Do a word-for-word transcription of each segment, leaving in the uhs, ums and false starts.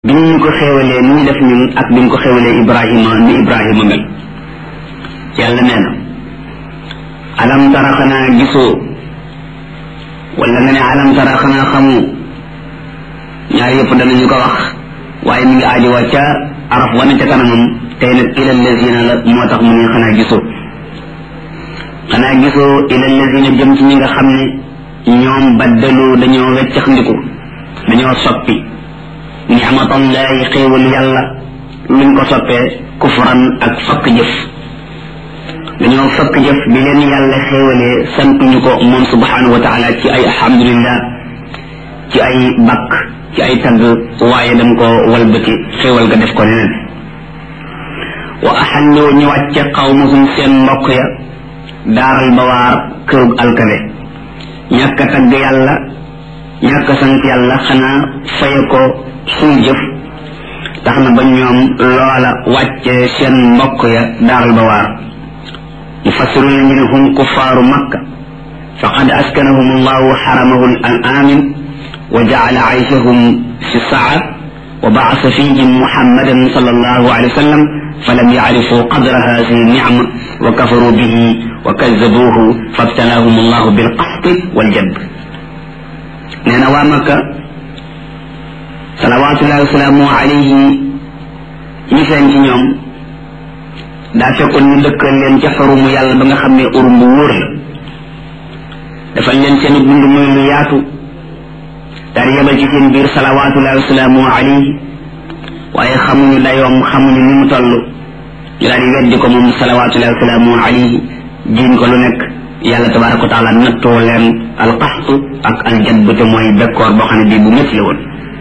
bi ñu ko xéewalee ni def ñun ak bi ñu ko xéewalee Ibrahima ni Ibrahima mel yàlla nee na alam tara xanaa gisoo wala nga ne alam tara xanaa xamu ñaar yëpp danañu ko wax waaye mi ngi aajo ca araf wane ca kanamam tey nag ila lazina la moo tax mu ne xanaa gisoo xanaa gisoo ila lazina jëm ci ñi nga xam ne ñoom baddalu dañoo weccax ndiku dañoo soppi ni'matallahi xéewal yàlla luñ ko soppee kufran ak fakk jëf dañoo fakk jëf bi leen yàlla xéewalee santuñu ko moom subhanahu wa taala ci ay alhamdulillah ci ay bakk ci ay tagg waaye dam ko walbati xéewal ga def ko neneen wa axallu ñu wàcce qawmahum seen mbokk ya daaral bawaar kërug alkade ñàkk a tagg yàlla ñàkk a sant yàlla xanaa faye ko suñ jëf tax na ba ñoom loola wàcce seen mbokk ya daaral bawaar mufassiruna ñu ne hum kuffaaru makka faqad askanahum allahu xaramahu al amin wa jaala ayshahum fi saa wa baasa fihim muhammadan sallallahu alayhi wa sallam falam yacrifu qadra hadihi nicma wa kafaru bihi wa kazzabuhu fabtalahum allahu bilqaxti waljadb nee na waa makka salawatullahi wasalaamu alayhi ñi feeñ ci ñoom daa fekkoon ñu dëkkal leen ca xarumu yàlla ba nga xam ne urum bu wóor la dafa leen seen dund muy lu yaatu daal yebal ci seen biir salawatullahi wasalaamu alayhi waaye xamuñu dayoom xamuñu ni mu toll ñu daal di weddi ko moom salawatullahi wasalaamu alayhi jiiñ ko lu nekk yàlla tabaraka wa taala nattoo leen alqaxtu ak aljadb te mooy bekkoor boo xam ne bii bu métti la woon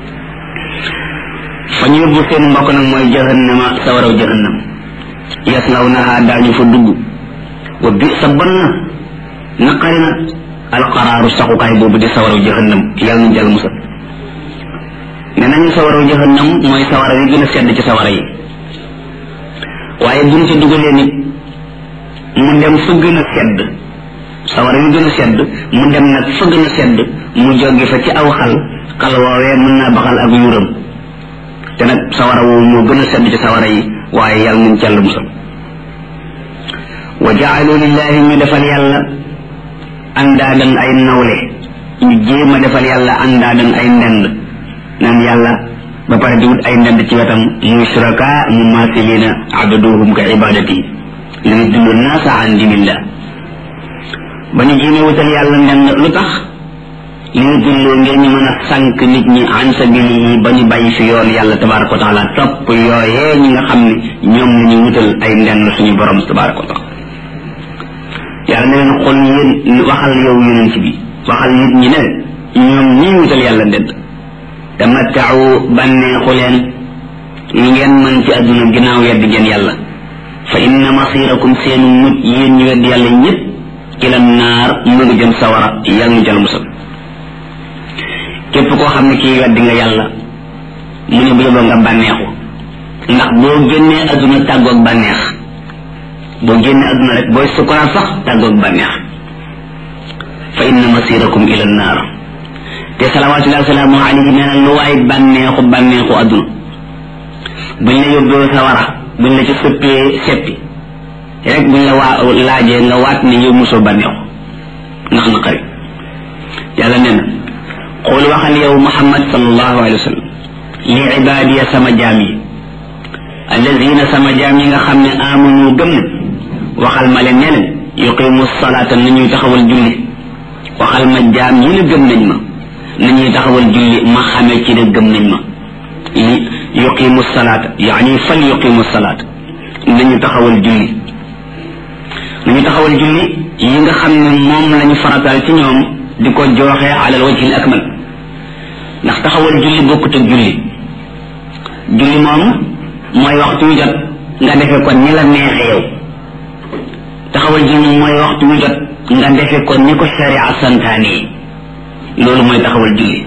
fa ñu yóbbu seen mbokk nag mooy jahannama sawaraw jahannam yaslawnaha daañu fa dugg wa bi sa bon na naqari na alqaraaru saxukaay boobu di sawaraw jahannam yàlla nañ jàll musal ne nañu sawaraw jahannam mooy sawara yi gën a sedd ci sawara yi waaye buñ ci dugalee nit mu dem fa gën a sedd sawara yi gën a sedd mu dem nag fa gën a sedd mu jóge fa ci aw xal xal woowee mën naa baxal ak yuuram te nag sawara woowu moo gën a sedd ci sawara yi waaye yàlla nañ càll musal wa jaalu lillahi ñu defal yàlla andaadan ay nawle ñu jéem a defal yàlla andaadan ay ndend naan yàlla ba pare di wut ay ndend ci wetam muy suraka mu maasilina abaduhum ka ibadati li yudillu naasa an dinillah ba ñu jéem a wutal yàlla ndend lu tax li ñu dundoo ngir ñu mën a sànq nit ñi an sabilihi ba ñu bàyyi fi yoon yàlla tabaraka wa taala topp yooyee ñi nga xam ne ñoom la ñu wutal ay ndend suñu borom tabaraka wa taala yàlla ne leen xol yéen waxal yow yonent bi waxal nit ñi ne ñoom ñii wutal yàlla ndend tamattau bànneexu leen lu ngeen mën ci adduna ginnaaw yedd ngeen yàlla fa inna masirakum seenu mut yéen ñu wedd yàlla ñëpp ila naar mu ngi jëm sawara yàlla ñu jël musal képp koo xam ne kii weddi nga yàlla mu ne bu yóbboo nga bànneexu ndax boo génnee adduna tàggoog bànneex boo génnee adduna rek booy sukuraat sax tàggoog bànneex fa inna masirakum ila naar te salawatullahi wasalaamu alayhi nee na lu waay bànneexu bànneexu adduna buñ la yóbboo sawara buñ la ci sëppee seppi rek buñ la waa laajee nga waat ne yow mosoo bànneexu ndax na xarit yàlla nee na xool waxal yow muhammad sallallahu alayhi wa sallam li ibaadiya sama jaam yi alladina sama jaam yi nga xam ne amanu gëm na waxal ma leen ne leen yuqimu salaata nañuy taxawal julli waxal ma jaam yi ne gëm nañ ma nañuy taxawal julli ma xamee ci ne gëm nañ ma li yuqimu salaata yaani fal yuqimu salaata nañu taxawal julli nañu taxawal julli yi nga xam ne moom lañu farataal ci ñoom di ko jooxe alal wajhil akmal ndax taxawal julli bokkut ak julli julli moom mooy waxtu wu jot nga defe ko ni la neexe yow taxawal julli mooy waxtu wu jot nga defe ko ni ko sharia santaane loolu mooy taxawal julli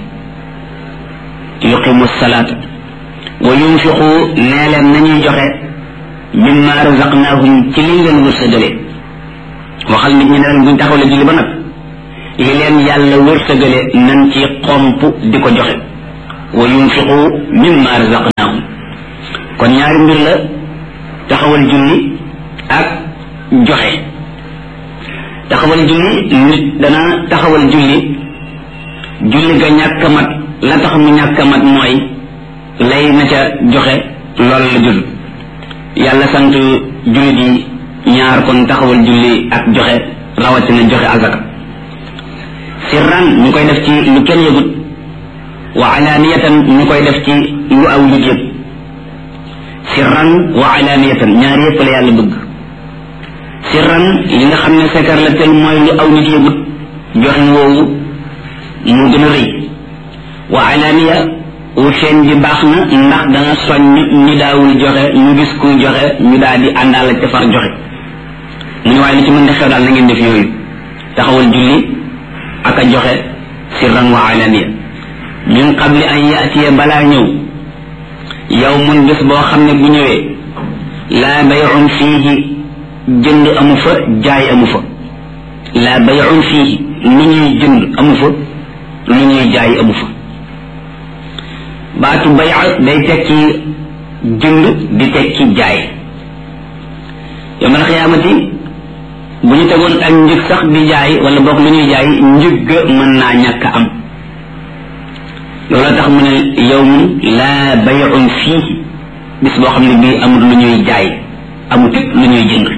yuqimu salaata wa yunfiqu nee leen nañuy joxe mimma razaqnahum ci liñ leen wërsëgale waxal nit ñi ne leen buñ taxawal julli ba nag li leen yàlla wërsëgale nañ ci xomp di ko joxe wa yunfiqu mimma razaqnahum kon ñaari mbir la taxawal julli ak joxe taxawal julli nit dana taxawal julli julli ga ñàkk mat la tax mu ñàkk mat mooy lay na ca joxe loolu la jul yàlla sant jullit yi ñaar kon taxawal julli ak joxe rawatina joxe azaka sirran ñu koy def ci lu kenn yëgut wa alaniyatan ñu koy def ci lu aw nit yëpp sirran wa alaniyatan ñaar yëpp la yàlla bëgg sirran li nga xam ne sekar la tel mooy lu aw nit yëgut joxe woowu mu gën a rëy wa alaniya wu feeñ bi baax na ndax dana soññ ñi daawul joxe ñu gis kuy joxe ñu daal di àndaal ca far joxe mu ne waaye li ci mën di xew daal na ngeen def yooyu taxawal julli ak a joxe sirran wa alaniya min qabli an yaatiya balaa ñëw yawmun bés boo xam ne bu ñëwee laa bay'un fiihi jënd amu fa jaay amu fa laa bay'un fiihi lu ñuy jënd amu fa lu ñuy jaay amu fa baatu bay' day tekki jënd di tekki jaay yawmal xiyaamati bu ñu tegoon ak njëg sax di jaay wala boog lu ñuy jaay njëg ga mën naa ñàkk am loolu tax mu ne yawmun laa bay'un fii bis boo xam ne bii amul lu ñuy jaay amut it lu ñuy jënd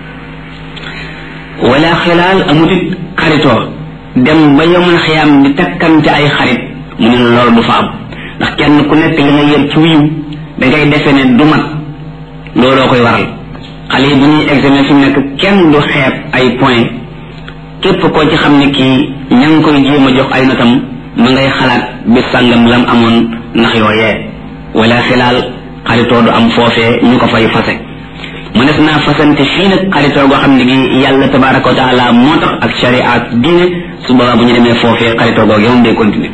wala xilaal amut it xaritoo dem ba yawmal xiyaam di takkante ay xarit mu ne loolu du fa am ndax kenn ku nekk li nga yër ci wiiw da ngay defe ne du mat looloo koy waral xale yi bu ñuy examen fi mu nekk kenn du xeeb ay point képp koo ci xam ne kii ña ngi koy jéem a jox ay notam ma ngay xalaat bis sàngam lam amoon ndax yooyee wala xilaal xaritoo du am foofee ñu ko fay fase mu des naa fasante fii nag xaritoo goo xam ne gi yàlla tabaraka wa taala moo tax ak sharia ak diine su boobaa bu ñu demee foofee xaritoo googu yow day continuer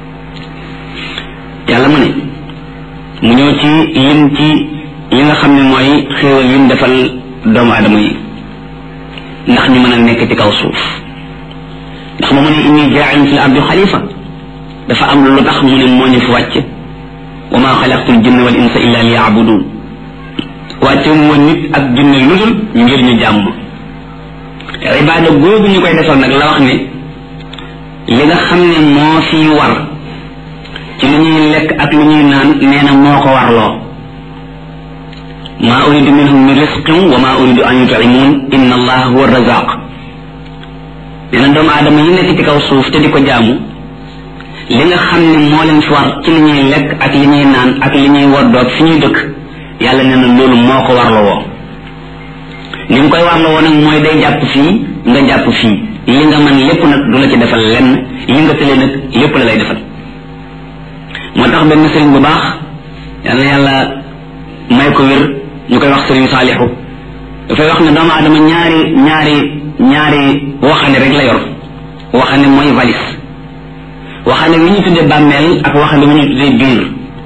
yàlla mu ne mu ñëw ci lim ci li nga xam ne mooy xéewal yim defal doomu aadama yi ndax ñu mën a nekk ci kaw suuf ndax mu mu ne inni jaa'ilun fil ardi xalifa dafa am lu tax mu ne moo ñu fi wàcc wa ma xalaqtul jinna wal insa illa liya'budun wàcce mu nit ak jinne lu dul ngir ñu jàmm ibaada googu ñu koy defal nag la wax ne li nga xam ne moo fi war ci lu ñuy lekk ak lu ñuy naan nee na moo ko warloo ma uridu minhum min risqin wa ma uridu an yut'imun inna allaha huwa razaq nee na doomu aadama yi nekk ci kaw suuf te di ko jaamu li nga xam ne moo leen fi war ci li ñuy lekk ak li ñuy naan ak li ñuy woddoog fi ñuy dëkk yàlla nee na loolu moo ko warloo woo ni mu koy warloo woo nag mooy day jàpp fii nga jàpp fii li nga mën lépp nag du la ci defal lenn li nga tële nag lépp la lay defal moo tax benn sëriñ bu baax yàlla yàlla may ko wér ñu koy wax sëriñ Saalixu dafay wax ne doomu aadama ñaari ñaari ñaari waxande rek la yor waxande mooy valise waxande wi ñu tuddee bàmmeel ak waxande wi ñu tuddee biir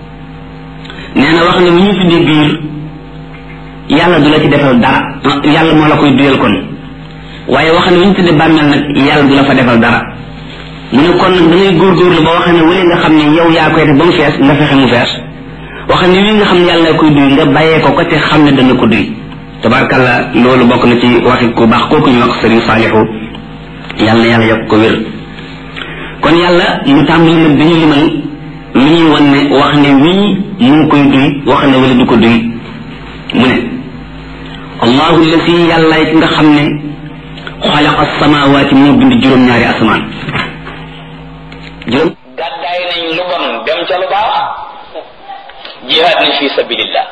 nee na waxande wi ñu tuddee biir yàlla du la ci defal dara yàlla moo la koy duyal kon waaye waxande wi ñu tuddee bàmmeel nag yàlla du la fa defal dara mu ne kon nag da ngay góorgóorlu ba waxande wala nga xam ne yow yaa koy def ba mu fees nga fexe mu fees waxande wi nga xam ne yàlla koy duy nga bàyyee ko ko te xam ne dana ko duy tabarkalla loolu bokk na ci waxi ku baax kooku ñu wax sëriñ Saalixu yàlla na yàlla yokk ko wér kon yàlla mu tàmbali nag dañu limal lu ñuy wan ne wax ne wii mu ngi koy duy wax ne wala du ko duy mu ne allahu allati yàlla ki nga xam ne xalaqa samaawaati moo bind juróom-ñaari asamaan juróom gàddaay nañ lu bon dem ca lu baax jihaad nañ fi sabilillah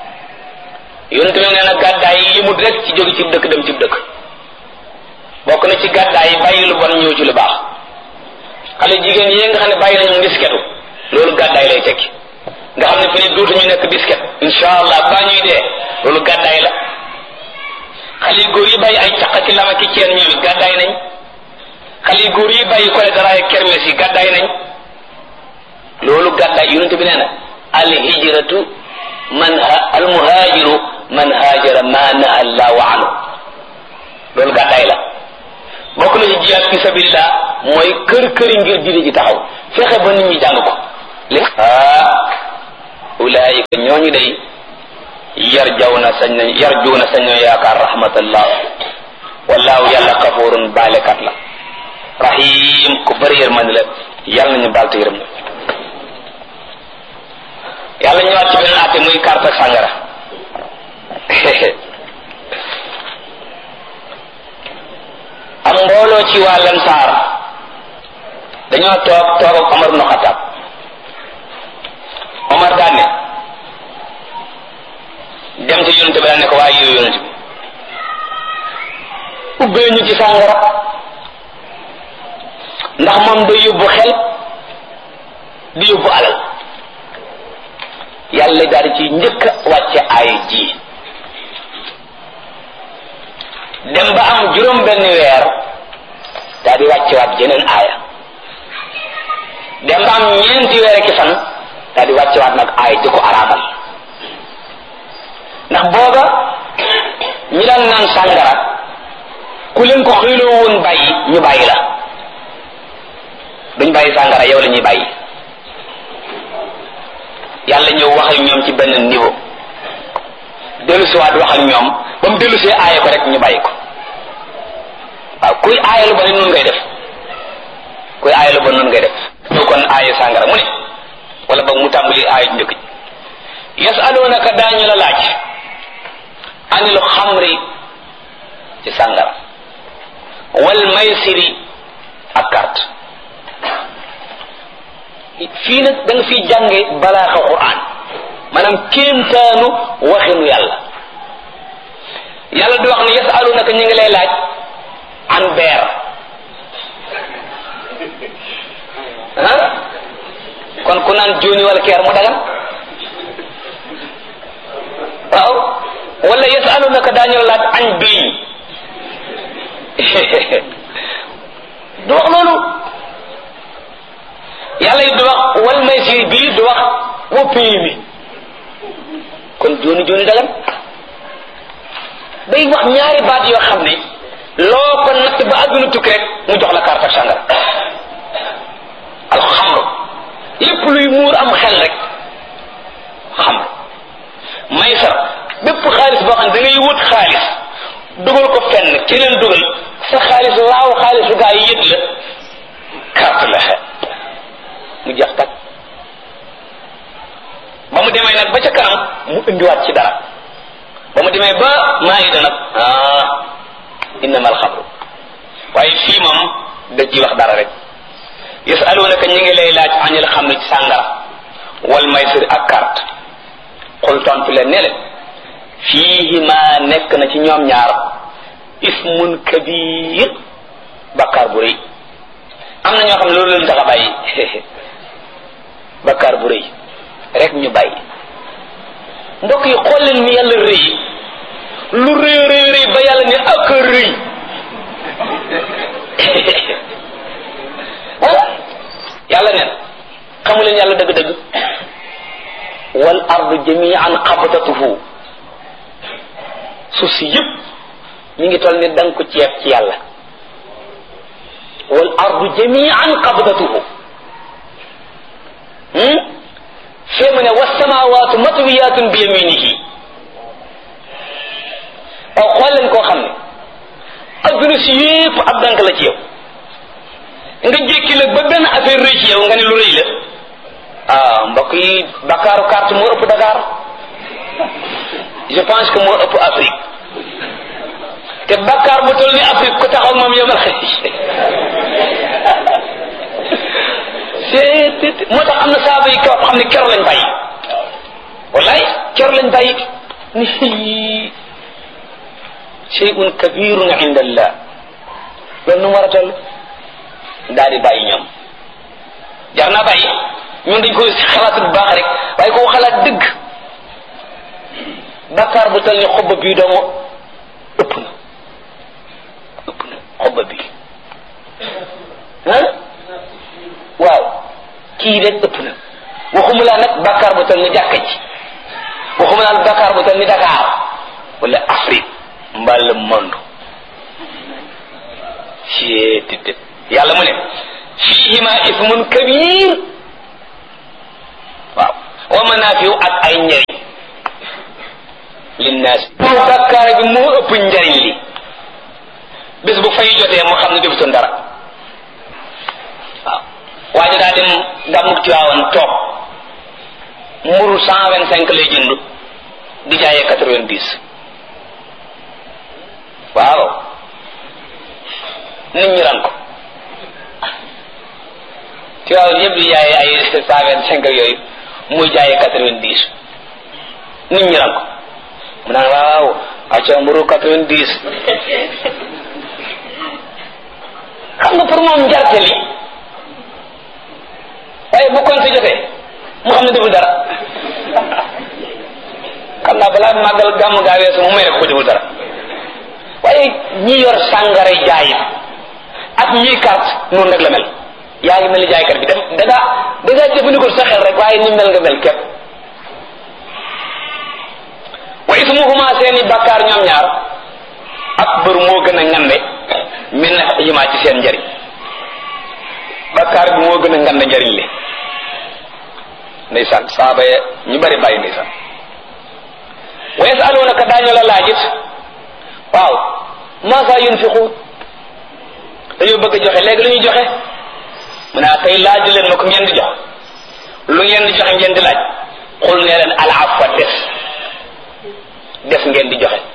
yonent bi nee na gàddaay yi limut rek ci jóge ci dëkk dem ci dëkk bokk na ci gàddaay yi bàyyi lu bon ñëw ci lu baax xale jigéen yi nga xam ne bàyyi nañu disketu loolu gàddaay lay tekki nga xam ne fi ne dootuñu nekk disket insha allah baa ñuy dee loolu gàddaay la xale yu góor yi bàyyi ay caq ki lama ki ceen ñoom it gàddaay nañ xale yu góor yi bàyyi kole daraay kermes yi gàddaay nañ loolu gàddaay yonent bi nee na al hijratu man al muhajiru man hajara ma naha allahu anhu loolu gàddaay la bokk na ci jihaad fi sabilillah mooy kër këri ngir diine ji taxaw fexe ba nit ñi jàng ko li ah ulaayika ñooñu day yarjawna sañ nañ yarjuuna sañ nañ yaakaar rahmatallah wallaahu yàlla xafuurun baalekat la rahim ku bëri yërmande la yàlla nañu baal te yërëm na yàlla ñëwaat ci beneen àtte muy carte ak sàngara am mbooloo ci waa Lansaar dañoo toog toog ak Omar ibn Khattab Omar daan ne dem ci yonent bi daan ne ko waaye yooyu yonent bi ubbee ñu ci sàngara ndax moom day yóbbu xel di yóbbu alal yàlla daal ci njëkk a wàcce aaya ji dem ba am juróom benn weer daal di wàccewaat jeneen aaya dem ba am ñeenti weer ki fan daal di wàccewaat nag aaya di ko araamal ndax booba ñi daan naan sàngara ku leen ko xëyloo woon bàyyi ñu bàyyi la duñ bàyyi sàngara yow la ñuy bàyyi yàlla ñëw wax ak ñoom ci benn niveau dellusiwaat wax ak ñoom ba mu dellusee aaye ko rek ñu bàyyi ko waaw kuy aaye lu ba ne noonu ngay def kuy aaye lu ba noonu ngay def ñoo kon aaye sàngara mu ne wala ba mu tàmbali aaye njëkk ji yasalunaka daañu la laaj anil xamri ci sàngara wal maysiri ak carte fii nag da nga fiy jànge balaaxa Qur'an maanaam kéemtaanu waxinu yàlla yàlla di wax ne yasalunaka ñu ngi lay laaj an beer ah kon ku naan jóoni wala keer mu dagan waaw wala yasalunaka daañu la laaj añ biiñ du wax loolu yàlla yi du wax wal maysir bii du wax woppi mi kon jooni jooni dagan day wax ñaari baat yoo xam ne loo ko natt ba àdduna tukki rek mu jox la carte ak sàngara alxamr lépp luy muur am xel rek xamr maysar bépp xaalis boo xam ne da ngay wut xaalis dugal ko fenn keneen dugal sa xaalis laaw xaalisu gaa yi yët la carte la mu jeex tag ba mu demee nag ba ca kanam mu indiwaat ci dara ba mu demee ba maayida nag ah innama alxamru waaye fii moom da ci wax dara rek yasalunaka ñi ngi lay laaj añil xam ne ci sàngara wal maysir ak carte xul tontu leen ne leen fiihima nekk na ci ñoom ñaar ismun kabir bakkaar bu rëy am na ñoo xam ne loolu leen tax a bàyyi bakkaar bu rëy rek ñu bàyyi mbokk yi xool leen ni yàlla rëy lu rëy rëy rëy ba yàlla ne ak rëy yàlla neen xamu leen yàlla dëgg-dëgg wal ardu jami'an qabdatuhu suuf si yëpp mi ngi toll ni danga ko ceeb ci yàlla wal ardu jami'an qabdatuhu fee mu ne wassamaawaatu matwiyaatun bi yaminihi waaw xool leen koo xam ne adduna si yëpp ab dank la ci yow nga jékki la ba benn affaire rëy ci yow nga ne lu rëy la ah mbokk yi bakkaaru carte moo ëpp Dakar je pense que moo ëpp Afrique te bakkaar bu toll ni Afrique ku taxaw moom yomal xëy c'est moo tax am na saaba yi kaw xam ne keroog lañ bàyyi wallaay keroog lañ bàyyi ni shay'un kabirun inda Allah loolu nu mu war a toll daal di bàyyi ñoom jar naa bàyyi ñun dañ koy xalaat bu baax rek waaye koo xalaat dëgg bakkaar bu toll ni xobba bii doomu ëpp na ëpp na xobba bii ah waaw kii rek ëpp na waxuma laa nag bakkaar bu toll ni jàkka ji waxuma laa bakkaar bu toll ni Dakar wala Afrique mbaa le monde ci tëdd yàlla mu ne fiihima ismun kabir wa manaafiu ak ay njariñ linnaas moom bàkkaar bi moo ëpp njariñ li bis bu fay jotee mu xam ne defutoon dara waaw waa ji daa dem gàmmug Tiwaawan toog mburu cent vingt cinq lay jënd di jaayee quatre vingt dix waaw nit ñi ran ko Tiwaawan yëpp di jaayee ay cent vingt cinq yooyu muy jaayee quatre vingt dix nit ñi ran ko mu naan waaw acca mburu quatre vingt dix xam nga pour moom njarte li waaye bu kon si jotee mu xam ne deful dara xam naa balaa màggal gàmm gaa weesu mu may rek ko deful dara waaye ñi yor sàngara jaay ak ñiy carte noonu rek la mel yaa ngi mel ni jaaykat bi dem da ngaa da ngaa jëfandikoo sa xel rek waaye ni mel nga mel képp wa ismuhuma seeni bakkaar ñoom ñaar akbar moo gën a ngande min yimaa ci seen njariñ bakkaar bi moo gën a ngande njariñ li ndeysaan saaba ye ñu bari bàyyi ndeysaan wa yasalunaka daañu la laajit waaw maasa yunfiqu dañoo bëgg joxe léegi lu ñuy joxe mu ne tey laaju leen ma ko ngeen di jox lu ngeen di joxe ngeen di laaj xul ne leen al afwa des des ngeen di joxe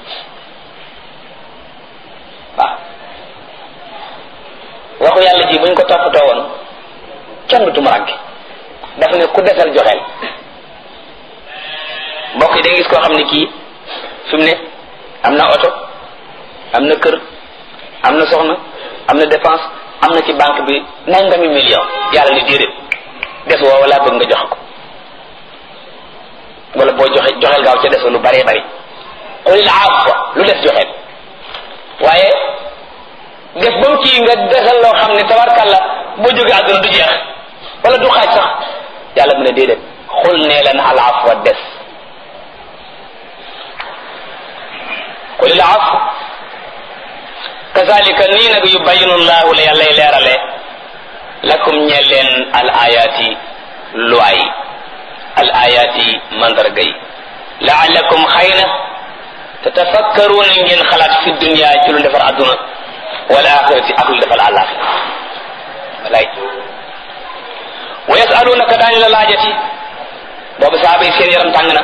waaw waxu yàlla ji buñ ko toppatoo woon kenn du tumaranke daf ne ku desal joxeel mbokk yi da nga gis koo xam ne kii fi mu ne am na oto am na kër am na soxna am na dépense am na ci banque bi nangami million yàlla ni déedéet des woo wala bëgg nga joxe ko wala boo joxe joxeel gaaw ca des lu baree bari xulil afwa lu des joxeel waaye def ba mu kii nga desal loo xam ne tabarkàlla boo jógee àdduna du jeex wala du xaaj sax yàlla mu ne déedéet xul nee leen al afwa des xulil afwa kazalika nii nag yubayinu llahu la yàllay leerale lakum ñeel leen al ayaati luwaay al ayaati mandarga yi laallakum xëy na tatafakkaruuna ngeen xalaat fi dunya ci lu defar adduna wal axirati ak lu defal àllaaxira walay wa yasalunaka daañu la laajati boobu saaba yi seen yaram tàng na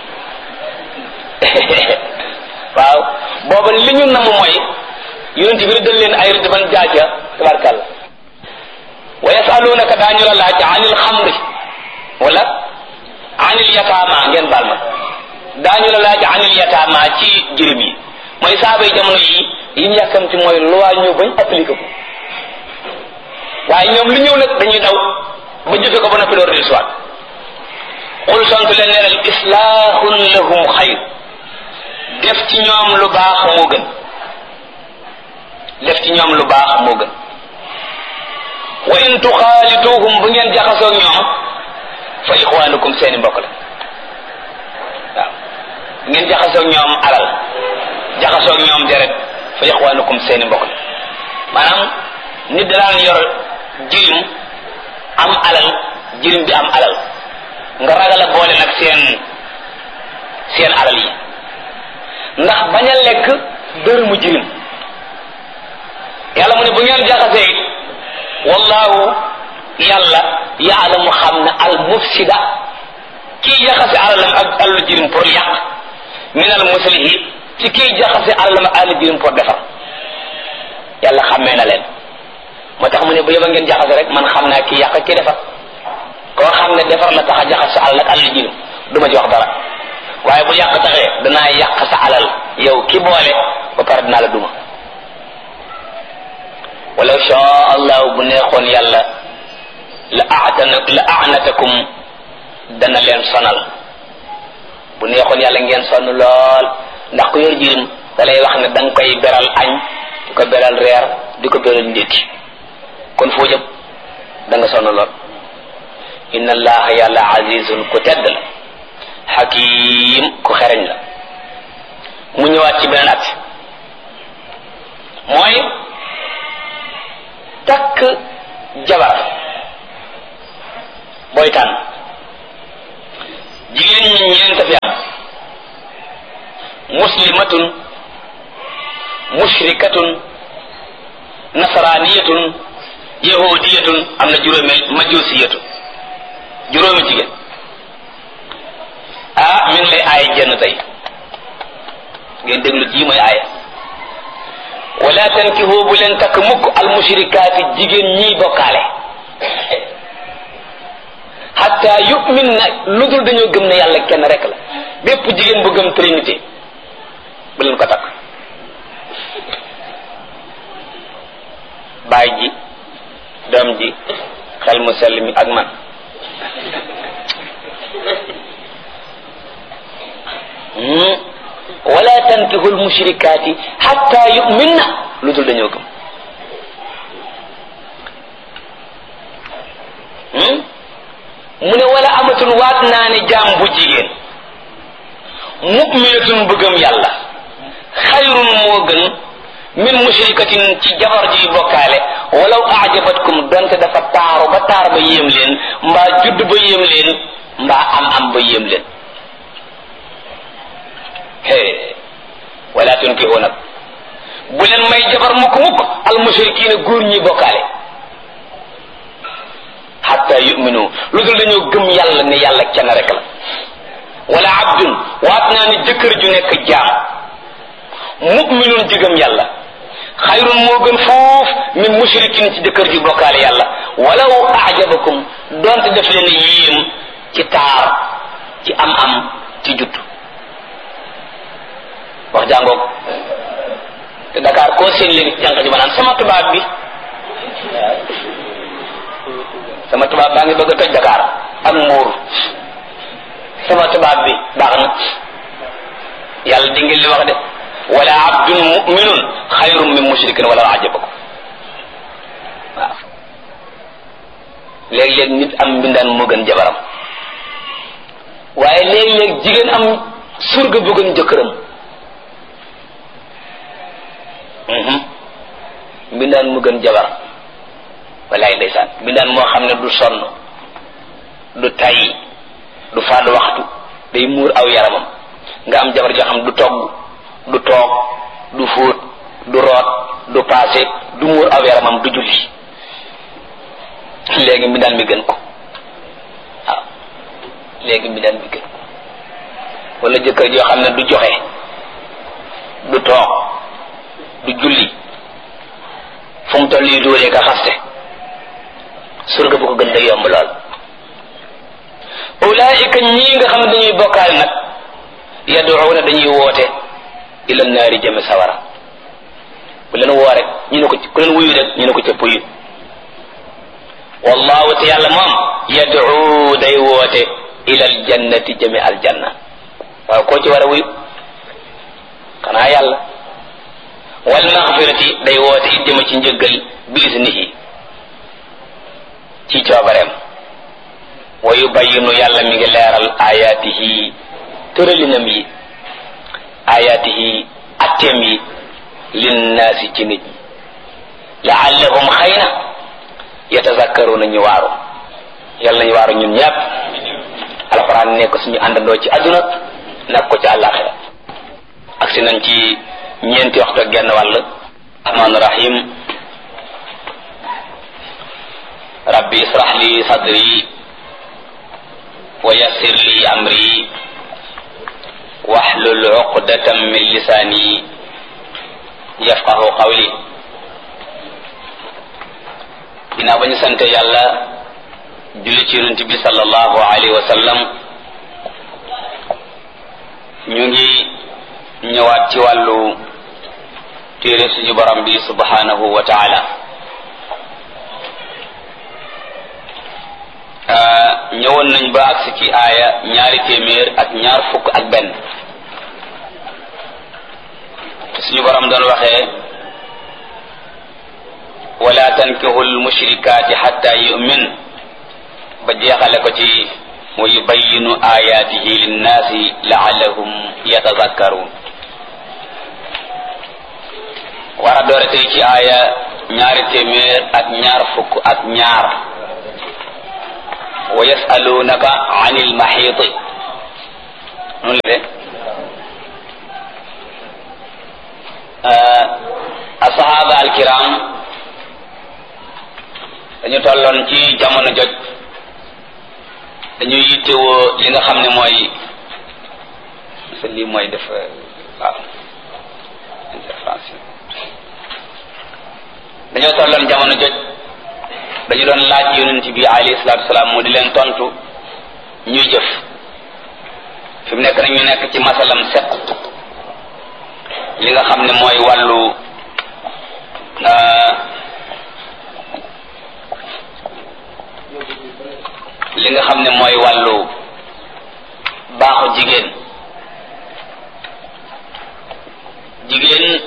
waaw booba li ñu namm mooy yonent bi rëddal leen ay rëdd ban jaaja tabarkàlla wa yasalunaka daañu la laaj anil xamri wala anil yataama ngeen baal ma daañu la laaj anil yataama ci jirim yi mooy saaba yi jamono yi yi ñu yàkkamti mooy loi ñëw bañ appliqué ko waaye ñoom lu ñëw nag dañuy daw ba jëfe ko ba noppi door di soit xul sontu leen neeral islahun lahum xayr def ci ñoom lu baax moo gën def ci ñoom lu baax moo gën wa in tuxaalituhum bu ngeen jaxasoo ñoom fa ixwaanukum seeni mbokk la waaw bu ngeen jaxasoo ñoom alal jaxasoo ñoom deret fa ixwaanukum seeni mbokk la maanaam nit daan yor jirim am alal jirim bi am alal nga ragal a boole nag seen seen alal yi ndax bañ a lekk dërëmu jirim yàlla mu ne bu ngeen jaxasee it wallahu yàlla yaalamu xam ne al mufsida kii jaxase alalam ak alalu jirim pour yàq min al muslihi ci kii jaxase alalam ak alalu jirim pour defar yàlla xàmmee na leen moo tax mu ne bu yeba ngeen jaxase rek man xam naa kii yàq ak kii defar koo xam ne defar la tax a jaxase sa alal ak alalu jirim du ma ci wax dara waaye bu yàq taxee danaa yàq sa alal yow ki boole ba pare dinaa la duma walaw shaa allahu bu neexoon yàlla la aatana la aanatakum dana leen sonal bu neexoon yàlla ngeen sonn lool ndax ku yor jirim da lay wax ne da nga koy beral añ di ko beral reer di ko beral ndékki kon foo jëm da nga sonn lool inna allaha yàlla azizun ku tedd la hakim ku xereñ la mu ñëwaat ci beneen at mooy takk jabar booy tànn jigéen ñi ñeent fi am muslimatun mushrikatun nasraniyatun yahudiyatun am na juróomi majusiyatun juróomi jigéen ah min lay aaya jenn tey ngeen déglu ji mooy aaya wala tankihu bu leen takk mukk al mushrikaati jigéen ñiy bokkaale hatta yu'min na lu dul dañoo gëm ne yàlla kenn rek la bépp jigéen bu gëm trinité bu leen ko takk baay ji doom ji xel mu sell mi ak man wala tankihu al mushrikaati hatta yu'minna lu dul dañoo gëm mu ne wala amatun waat naa ne jaam bu jigéen mu'minatun bu gëm yàlla xayrun moo gën min mushrikatin ci jabar ji bokkaale walaw a'jabatkum donte dafa taaru ba taar ba yéem leen mbaa judd ba yéem leen mbaa am am ba yéem leen hee wala tunkihu nag bu leen may jabar mukk mukk al mushrikiina góor ñi bokkaale hatta yu'minu lu dul dañoo gëm yàlla ne yàlla kenn rek la wala abdun waat naa ne jëkkër ju nekk jaam mu'minun ji gëm yàlla xayrun moo gën foof min mushrikin ci jëkkër ji bokkaale yàlla walaw a'jabakum donte def leen yéem ci taar ci am am ci judd wax jàngoog te Dakar koo seen léegi ci jànq ji ma naan sama tubaab bi sama tubaab baa ngi bëgg a toj Dakar ak Mbuur sama tubaab bi baax na yàlla di ngeen li wax de wala abdun mu'minun xayrun min mushrikin wala ajabakum waaw léeg-léeg nit am mbindaan moo gën jabaram waaye léeg-léeg jigéen am surga bu gën jëkkëram mbindaan mu gën jabar walaay ndeysaan mbindaan moo xam ne du sonn du tayyi du faat waxtu day muur aw yaramam nga am jabar joo xam du togg du toog du fóot du root du paase du muur aw yaramam du julli léegi mbindaan mi gën ko waaw léegi mbindaan mi gën ko wala jëkkër joo xam ne du joxe du toog du julli fu mu toll nii dóoree ka xaste surga bu ko gën day yomb lool ulaika ñii nga xam ne dañuy bokkaale nag yad'una dañuy woote ila naari jëme sawara ku leen woo rek ñu ne ko ku leen wuyu rek ñu ne ko cëpp yu wallahu te yàlla moom yad'u day woote ila aljannati jëme aljanna waaw koo ci war a wuyu xanaa yàlla wal maghfirati day woote it jëme ci njëggal bi isnihi ci coobareem wa yubayyinu yàlla mi ngi leeral ayatihi tëralinam yi ayatihi atteem yi linnaasi ci nit ñi laallahum xëy na yatazakkaruna ñu waaru yàlla nañu waaru ñun ñëpp alxuraan nekk suñu àndandoo ci àdduna nag ko ci àllaaxira agsi nañ ci ñeenti waxtu ak genn wàll rahmaan rahim rabbi israh li sadri wa yassir li amri wahlul uqdatan min lisani yafqahu qawli ginnaaw ba ñu sante yàlla julli ci yonent bi sallallahu alayhi wa sallam ñu ngi ñëwaat ci wàllu téere suñu borom bi subhanahu wa taala ñëwoon nañ ba agsi ci aaya ñaari téeméer ak ñaar fukk ak benn suñu borom doon waxee wala tankihu almushrikati hatta yu'min ba jeexale ko ci wa yubayyinu ayatihi linnaasi la'allahum yatazakkarun war a doore tey ci aaya ñaari téeméer ak ñaar fukk ak ñaar wa yasalunaka anil mahiti noonu la de asahaba alkiram dañu tolloon ci jamono joj dañuy yittewoo li nga xam ne mooy sa lii mooy def waaw interférence dañoo tolloon jamono joj dañu doon laaj yonent bi alayhi salaatu wasalaam mu di leen tontu ñuy jëf fi mu nekk nag ñu nekk ci masalam set li nga xam ne mooy wàllu li nga xam ne mooy wàllu baaxu jigéen jigéen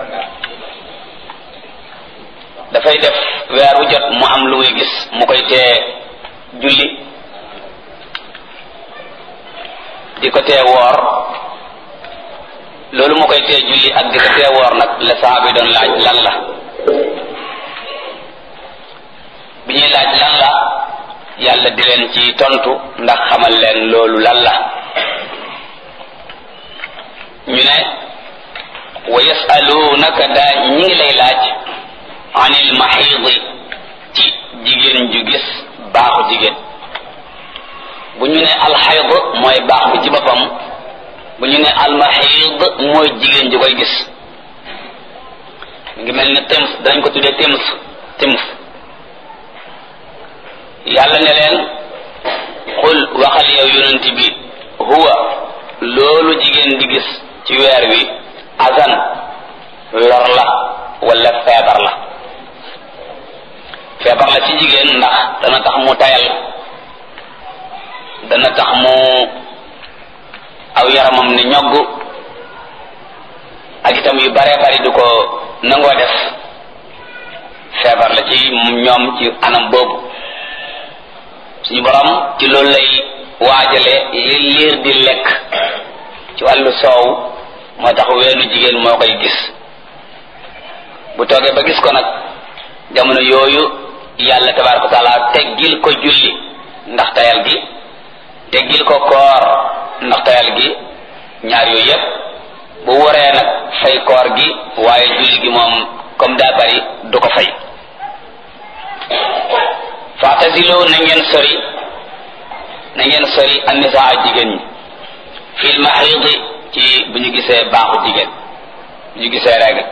dafay def weer wu jot mu am lu muy gis mu koy tee julli di ko tee woor loolu mu koy tee julli ak di ko tee woor nag la sahaaba yi doon laaj lan la bi ñuy laaj lan la yàlla di leen ci tontu ndax xamal leen loolu lan la ñu ne wa yasalunaka daa ñi ngi lay laaj anil maxiidi ci jigéen ju gis baaxu jigéen bu ñu ne alxayd mooy baax bi ci boppam bu ñu ne almaxiid mooy jigéen ju koy gis mi ngi mel ne tems dañ ko tuddee tems tems yàlla ne leen xul waxal yow yonent bi huwa loolu jigéen di gis ci weer wi azan lor la wala feebar la feebar la ci jigéen ndax dana tax mu tayal dana tax mu aw yaramam ne ñogg ak itam yu bare bari du ko nangoo def feebar la ci ñoom ci anam boobu suñu borom ci loolu lay waajale li liir di lekk ci wàllu soow moo tax weenu jigéen moo koy gis bu toogee ba gis ko nag jamono yooyu yàlla tabaaraka wa taala teggil ko julli ndax tayal gi teggil ko koor ndax tayal gi ñaar yooyu yépp bu waree nag fay koor gi waaye julli gi moom comme daa bari du ko fay faatasilu na ngeen sori na ngeen sori annisaa jigéen ñi fil maxiidi ci bu ñu gisee baaxu jigéen bu ñu gisee règle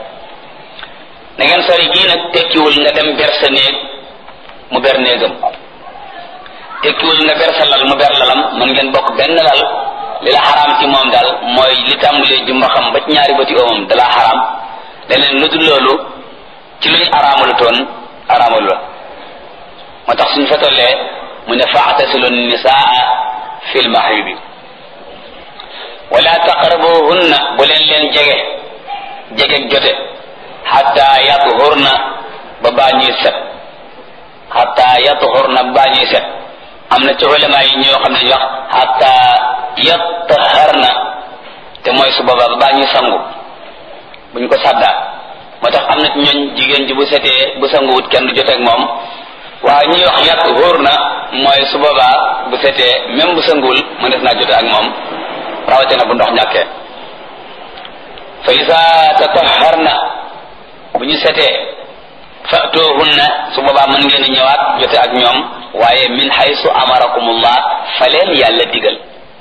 na ngeen sori gii nag tekkiwul nga dem ber sa néeg mu ber néegam tekkiwul nga ber sa lal mu ber lalam mën ngeen bokk benn lal li la xaraam ci moom daal mooy li tàmbalee jumba xam ba ci ñaari bëti oomam da la xaraam leneen lu dul loolu ci luñ araamalu toon araamalu la moo tax suñ fa tollee mu ne faatasilu nisaa fil mahidi wala taqrabuhunna bu leen leen jege jege jote hatta yathurna ba baa ñuy set hatta yathurna ba baa ñuy set am na ci ulama yi ñoo xam ne ñu wax hatta yattaharna te mooy su boobaa ba baa ñuy sangu buñ ko sàddaa moo tax am na ci ñooñ jigéen ji bu setee bu sanguwut kenn du joteeg moom waaye ñuy wax yàq wóor na mooy su boobaa bu setee même bu sanguwul mu def naa jote ak moom rawatina bu ndox ñàkkee fa isa tataharna bu ñu setee fatuhunna su boobaa mën ngeen di ñëwaat jote ak ñoom waaye min haythu amarakumullah fa leen yàlla digal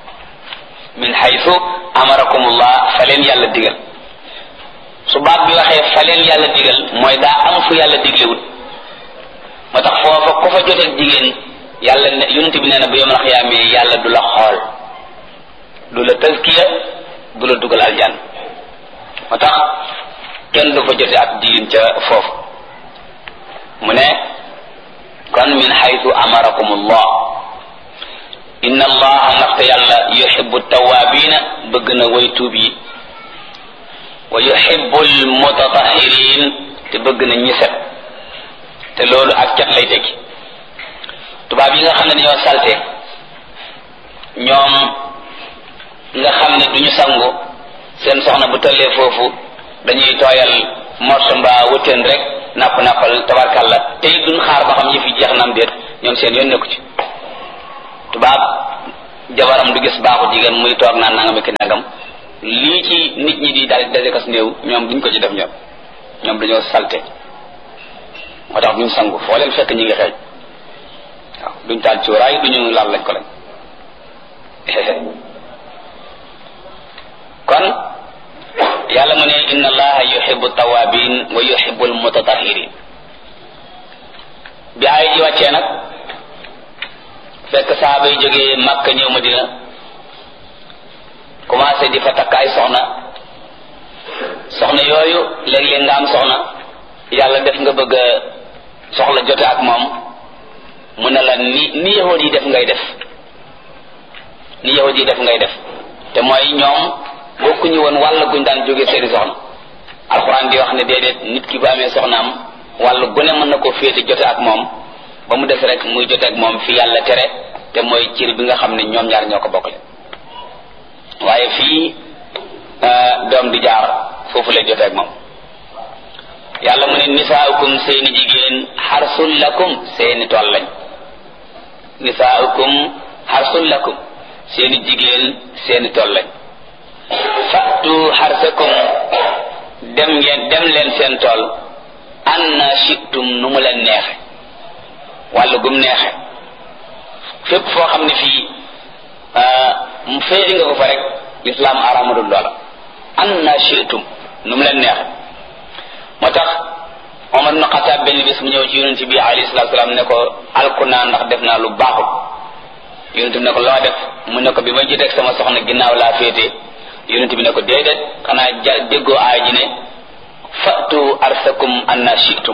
min haythu amarakumullah fa leen yàlla digal su baat bi waxee fa leen yàlla digal mooy daa am fu yàlla diglewut moo tax foofa ku fa joteeg jigéen yàlla ne yonent bi nee na bu yawmal xiyaamee yàlla du la xool du la tazkiya du la dugal aljan moo tax kenn du fa jote ak jigéen ca foofu mu ne kon min haythu amarakum allah inna allaha ndaxte yàlla yuhibbu tawabina bëgg na way tuub yi wa yuhibbu almutatahirin te bëgg na ñi set te loolu ak cat lay tekki tubaab yi nga xam ne dañoo salte ñoom nga xam ne duñu sangu seen soxna bu tollee foofu dañuy tooyal morso mbaa wëtteen rek napp nappal tabarkalla tey duñ xaar ba xam yëf yi jeex na am déet ñoom seen yoon nekku ci tubaab jabaram du gis baaxu jigéen muy toog naan nangam ki nangam lii ci nit ñi di daal daje kas néew ñoom duñ ko ci def ñoom ñoom dañoo salte moo tax duñ sangu foo leen fekk ñi ngi xeeñ waaw duñ taal cuuraay duñu laal lañ ko lañ kon yàlla mu ne inna allaha yuhibbu tawabin wa yuhibbu almutatahirin bi ay ji wàccee nag fekk saaba yi jógee Makka ñëw Madina commencé di fa takk ay soxna soxna yooyu léeg-léeg nga am soxna yàlla def nga bëgg a soxla jote ak moom mu ne la ni ni yahud yi def ngay def ni yahud yi def ngay def te mooy ñoom bokkuñu woon wàll guñ daan jóge seeni soxna alxuraan di wax ne déedéet nit ki bu amee soxnaam wàll gune mën na ko féete jote ak moom ba mu def rek muy jote ak moom fi yàlla tere te mooy cir bi nga xam ne ñoom ñaar ñoo ko bokkale waaye fii doom di jaar foofu lay jote ak moom yàlla mu ne nisaaukum seeni jigéen xarsul lakum seeni tool lañ nisaaukum xarsul lakum seeni jigéen seeni tool lañ fattu xarsakum dem ngeen dem leen seen tool anna shi'tum nu mu leen neexe wàllu gum neexe fépp foo xam ne fii mu féeri nga ko fa rek lislaam aramadul loola anna shi'tum nu mu leen neexe moo tax Omar ibn Xattaab benn bis mu ñëw ci yonent bi alayhi salaatu salaam ne ko alku naa ndax def naa lu baaxul yonent bi ne ko loo def mu ne ko bi ma jiteeg sama soxna ginnaaw laa féete yonent bi ne ko déedéet xanaa ja déggoo aay ji ne fatu arsakum anna shi'tum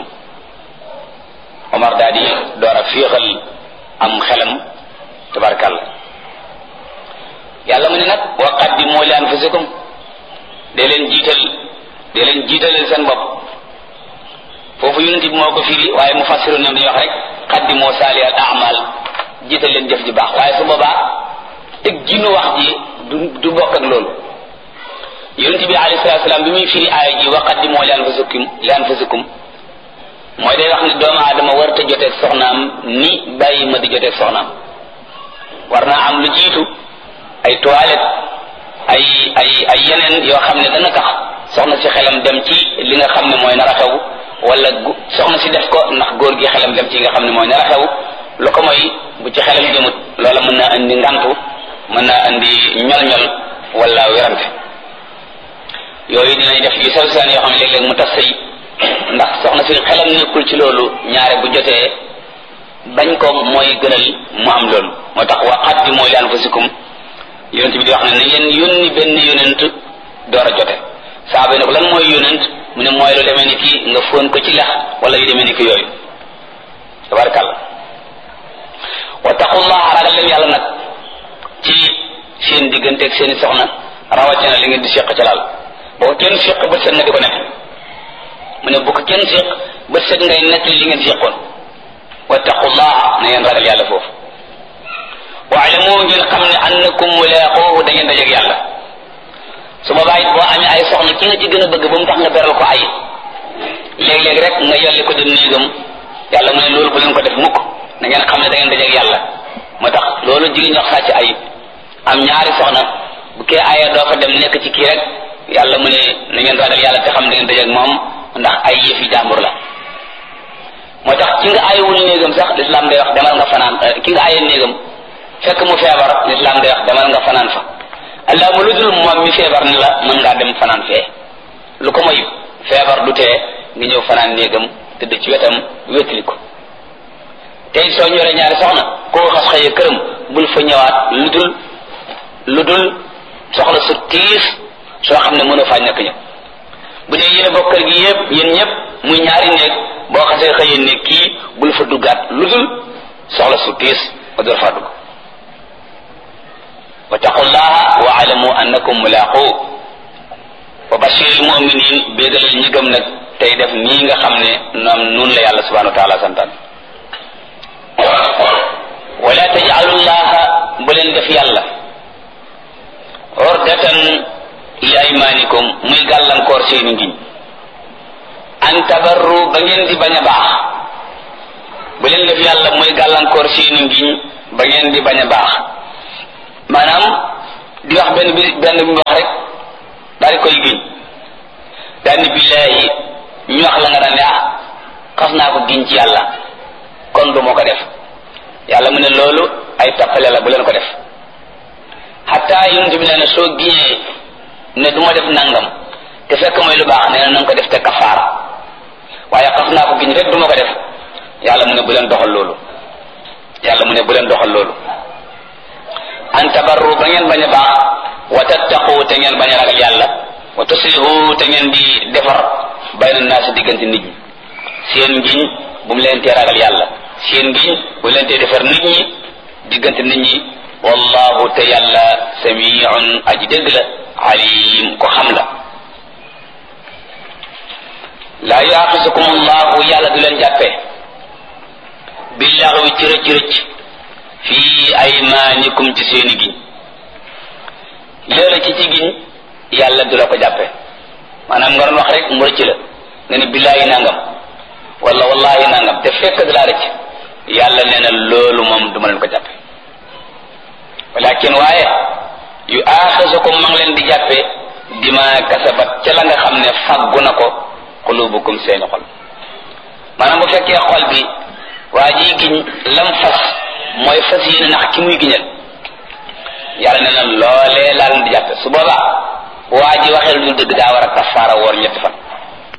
Omar daal di door a féexal am xelam tabarkalla yàlla mu ne nag wa qaddimu li anfusikum dee leen jiital dee leen jiitaleel seen bopp foofu yonent bi moo ko firi waaye mu fassiru ñoom dañuy wax rek qaddimu saalihal a'mal jiital leen jëf ji baax waaye su boobaa teg jinu wax ji du du bokk ak loolu yonent bi alayhi salaatu salaam bi muy firi aaya ji wa qaddimu li anfusikum li anfusikum mooy day wax ne doomu aadama warta joteeg soxnaam ni bàyyi ma di joteeg soxnaam war naa am lu jiitu ay toilette ay ay ay yeneen yoo xam ne dana tax soxna si xelam dem ci li nga xam ne mooy nar a xew wala soxna si def ko ndax góor gi xelam dem ci nga xam ne mooy nar a xew lu ko mooy bu ci xelam jëmut loola mën naa indi ngantu mën naa indi ñol-ñol wala werante yooyu dinañ def yu sew seen yoo xam ne léeg-léeg mu tas sëy ndax soxna si xelam nekkul ci loolu ñaare bu jotee bañ ko mooy gënal mu am loolu moo tax wa qaddimu li anfusikum yonent bi di wax ne na ngeen yónni benn yonent door a jote saaba yi ne ko lan mooy yonent mu ne mooy lu demee ni ki nga fóon ko ci lex wala yu demee ni ki yooyu tabarakàllah wa taqullaha ragal leen yàlla nag ci seen digganteeg seeni soxna rawatina li ngeen di séq ca laal boo ko kenn séq bët set nga di ko nekk mu ne bu ko kenn séq bët set ngay nekk li ngeen séqoon wa taqullaha na ngeen ragal yàlla foofu waalamu ngeen xam ne annakum mulaaquuhu da ngeen dajeeg yàlla su boobaa it boo amee ay soxna ki nga ci gën a bëgg ba mu tax nga beral ko ay léeg-léeg rek nga yolli ko dem néegam yàlla mu ne loolu bu leen ko def mukk na ngeen xam ne da ngeen dajeeg yàlla moo tax loolu jigéen ñox sàcc ayib am ñaari soxna bu kee aya doo fa dem nekk ci kii rek yàlla mu ne na ngeen ragal yàlla te xam da ngeen dajeeg moom ndax ay yëfi jàmbur la moo tax ki nga ayewul néegam sax lislaam day wax demal nga fanaan ki nga aye néegam fekk mu feebar lislaam day wax demal nga fanaan fa allah mu lu dul moom mi feebar ni la mën ngaa dem fanaan fee lu ko moy feebar du tee nga ñëw fanaan néegam tëdd ci wetam wétali ko tey soo ñoree ñaari soxna koo xas xëyee këram bul fa ñëwaat lu dul lu dul soxla su tiis soo xam ne mënoo faa ñàkk ñëw bu dee yéen a bokk kër gi yëpp yéen ñëpp muy ñaari néeg boo xasee xëyee néeg kii bul fa duggaat lu dul soxla su tiis ba door faa dugg wa taqullaha wa alamu annakum mulaqu wa bashiril mu'minin béegalal ñi gëm nag tey def nii nga xam ne noom nun la yàlla subhanahu wa taala santaan wala taj'alullaha bu leen def yàlla ordatan li aymanikum muy gàllankoor seeni ngiñ an tabarru ba ngeen di bañ a baax bu leen def yàlla muy gàllankoor seeni ngiñ ba ngeen di bañ a baax maanaam di wax benn bi benn bi wax rek daal di koy giñ daal ni billaahi ñu wax la nga daan ne ah xas naa ko giñ ci yàlla kon du moo ko def yàlla mu ne loolu ay tappale la bu leen ko def xataa yonent bi nee na soo giñee ne du ma def nangam te fekk mooy lu baax nee na nanga ko def te kafaara waaye xas naa ko giñ rek du ma ko def yàlla mu ne bu leen doxal loolu yàlla mu ne bu leen doxal loolu an tabarru ba ngeen bañ a baax wa tattaqu te ngeen bañ a ragal yàlla wa tuslihu te ngeen di defar bayna naasi diggante nit ñi seen ngiñ bu mu leen tee ragal yàlla seen ngiñ bu mu leen tee defar nit ñi diggante nit ñi wallahu te yàlla samiun aji dégg la alim ko xam la laa yuaxisukum allahu yàlla du leen jàppee billaxwi ci rëcc rëcc fii aymaanikum ci seeni giñ léeg-la ci ci giñ yàlla du la ko jàppe maanaam nga doon wax rek mu rëcc la nga ne billaahi nangam wala wallahi nangam te fekk da laa rëcc yàlla nee na loolu moom du ma leen ko jàppe walakin waaye yu aaxisukum ma ngi leen di jàppe dima kasabat ca la nga xam ne faggu na ko qulubukum seeni xol maanaam bu fekkee xol bi waa ji giñ lam fas mooy fas yéene nax ki muy giñal yàlla nee na loolee laa leen di jàppe su boobaa waa ji waxee lu dul dëgg daa war a kafaara woor ñetti fan